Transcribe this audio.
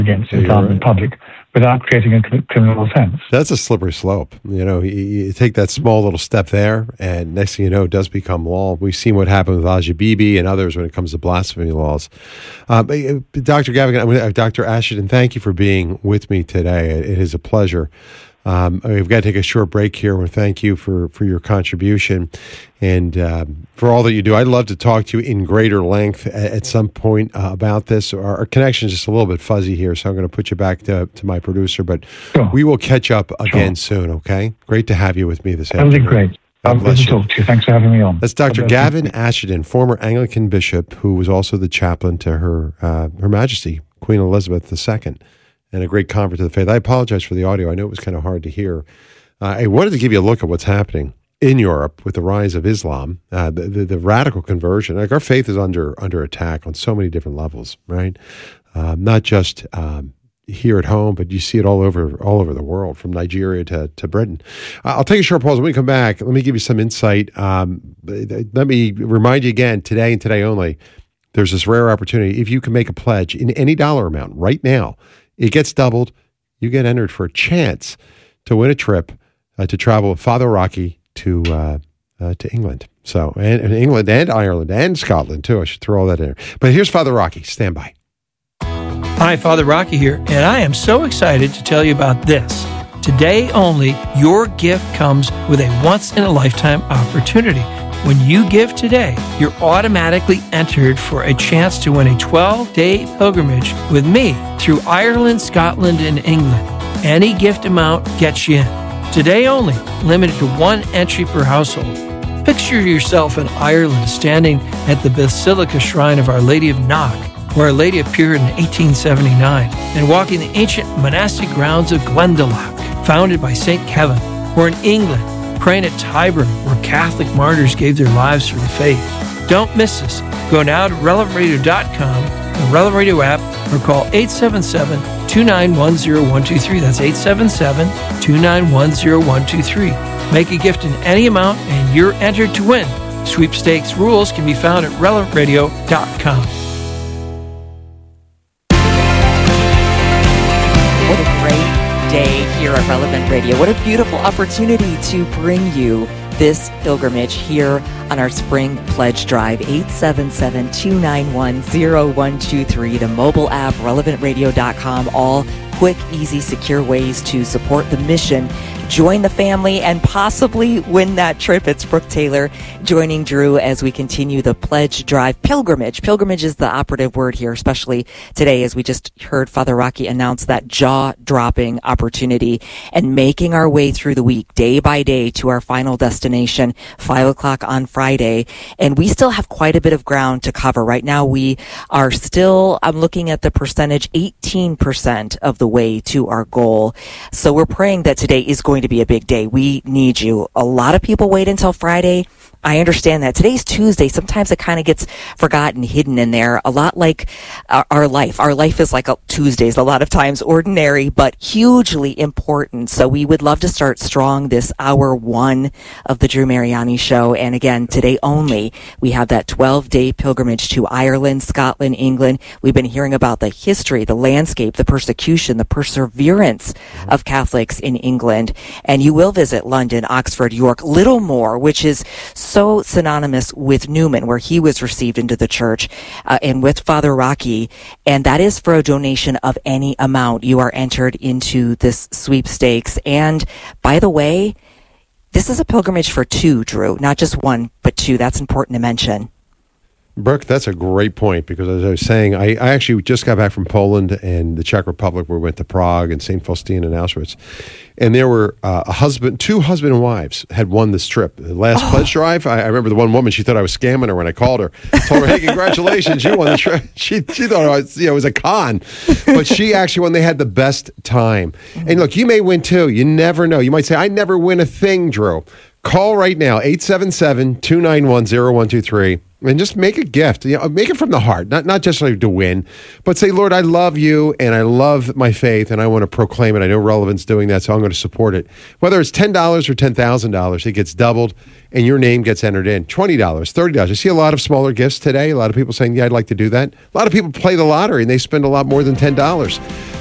against Islam in public without creating a criminal offense. That's a slippery slope. You take that small little step there, and next thing you know, it does become law. We've seen what happened with Asia Bibi and others when it comes to blasphemy laws. Dr. Gavin, Dr. Asheton, thank you for being with me today. It is a pleasure. We've got to take a short break here. We thank you for your contribution and for all that you do. I'd love to talk to you in greater length at some point about this. Our connection is just a little bit fuzzy here, so I'm going to put you back to my producer, but we will catch up again soon, okay? Great to have you with me this afternoon. That'll be great. I'll good to talk to you. Thanks for having me on. That's Dr. Gavin Asheton, former Anglican bishop who was also the chaplain to Her Majesty, Queen Elizabeth II. And a great convert to the faith. I apologize for the audio. I know it was kind of hard to hear. I wanted to give you a look at what's happening in Europe with the rise of Islam, the radical conversion. Like, our faith is under attack on so many different levels, right? Not just here at home, but you see it all over the world, from Nigeria to Britain. I'll take a short pause. When we come back, let me give you some insight. Let me remind you again, today and today only, there's this rare opportunity. If you can make a pledge in any dollar amount right now, it gets doubled. You get entered for a chance to win a trip to travel with Father Rocky to England. So, and England and Ireland and Scotland too. I should throw all that in there. But here's Father Rocky. Stand by. Hi, Father Rocky here, and I am so excited to tell you about this. Today only, your gift comes with a once-in-a-lifetime opportunity. When you give today, you're automatically entered for a chance to win a 12-day pilgrimage with me through Ireland, Scotland, and England. Any gift amount gets you in. Today only, limited to one entry per household. Picture yourself in Ireland standing at the Basilica Shrine of Our Lady of Knock, where Our Lady appeared in 1879, and walking the ancient monastic grounds of Glendalough, founded by St. Kevin, or in England, praying at Tyburn, where Catholic martyrs gave their lives for the faith. Don't miss this. Go now to relevantradio.com, the Relevant Radio app, or call 877-291-0123. That's 877-291-0123. Make a gift in any amount, and you're entered to win. Sweepstakes rules can be found at relevantradio.com. What a great day here at Relevant Radio. What a beautiful opportunity to bring you this pilgrimage here on our Spring Pledge Drive. 877-291-0123, the mobile app, relevantradio.com, all quick, easy, secure ways to support the mission, join the family, and possibly win that trip. It's Brooke Taylor joining Drew as we continue the Pledge Drive pilgrimage. Pilgrimage is the operative word here, especially today, as we just heard Father Rocky announce that jaw-dropping opportunity, and making our way through the week, day by day, to our final destination, 5 o'clock on Friday. And we still have quite a bit of ground to cover. Right now, we are still, I'm looking at the percentage, 18% of the way to our goal. So we're praying that today is going to be a big day. We need you. A lot of people wait until Friday. I understand that. Today's Tuesday. Sometimes it kind of gets forgotten, hidden in there. A lot like our life. Our life is like Tuesdays, a lot of times ordinary, but hugely important. So we would love to start strong this hour one of the Drew Mariani Show. And again, today only, we have that 12-day pilgrimage to Ireland, Scotland, England. We've been hearing about the history, the landscape, the persecution, the perseverance of Catholics in England. And you will visit London, Oxford, York, Littlemore, which is so synonymous with Newman, where he was received into the church, and with Father Rocky. And that is for a donation of any amount. You are entered into this sweepstakes. And by the way, this is a pilgrimage for two, Drew, not just one, but two. That's important to mention. Brooke, that's a great point, because as I was saying, I actually just got back from Poland and the Czech Republic, where we went to Prague and St. Faustina and Auschwitz. And there were two husband and wives had won this trip. The last pledge drive, I remember the one woman, she thought I was scamming her when I called her. Told her, hey, congratulations, you won the trip. She thought it was a con. But she actually won. They had the best time. And look, you may win too. You never know. You might say, I never win a thing, Drew. Call right now, 877-291-0123. And just make a gift. Make it from the heart, not just like to win, but say, Lord, I love you and I love my faith and I want to proclaim it. I know Relevant's doing that, so I'm going to support it. Whether it's $10 or $10,000, it gets doubled and your name gets entered in. $20, $30. I see a lot of smaller gifts today. A lot of people saying, yeah, I'd like to do that. A lot of people play the lottery and they spend a lot more than $10.